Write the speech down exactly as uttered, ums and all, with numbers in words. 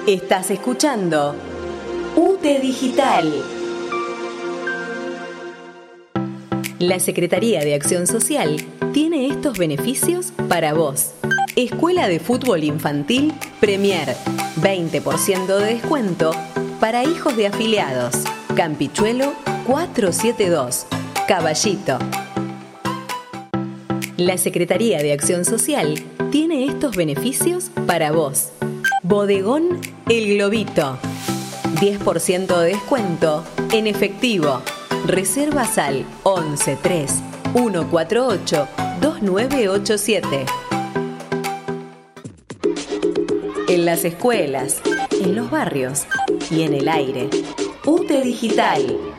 Estás escuchando U T E Digital. La Secretaría de Acción Social tiene estos beneficios para vos. Escuela de Fútbol Infantil Premier, veinte por ciento de descuento para hijos de afiliados. Campichuelo cuatrocientos setenta y dos, Caballito. La Secretaría de Acción Social tiene estos beneficios para vos. Bodegón El Globito, diez por ciento de descuento en efectivo. Reservas al once tres uno cuatro ocho dos nueve ocho siete. En las escuelas, en los barrios y en el aire. U T E Digital.